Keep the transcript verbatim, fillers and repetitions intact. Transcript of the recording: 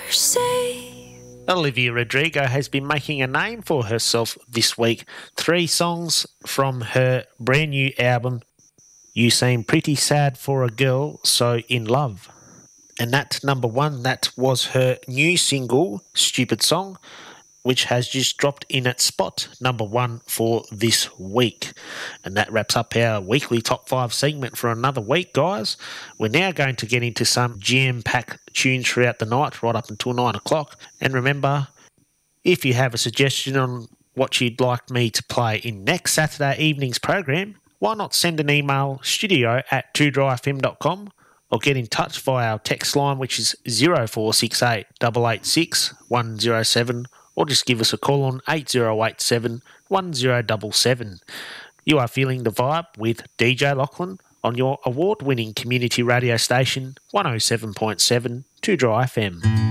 say. Olivia Rodrigo has been making a name for herself this week. Three songs from her brand new album, You Seem Pretty Sad for a Girl So In Love. And that number one, that was her new single, Stupid Song, which has just dropped in at spot number one for this week. And that wraps up our weekly top five segment for another week, guys. We're now going to get into some jam-packed tunes throughout the night, right up until nine o'clock. And remember, if you have a suggestion on what you'd like me to play in next Saturday evening's program, why not send an email, studio at two dry f m dot com, or get in touch via our text line, which is zero four six eight, eight eight six, one zero seven, or just give us a call on eight zero eight seven, one zero seven seven. You are feeling the vibe with D J Lachlan on your award-winning community radio station, one oh seven point seven, two Dry F M.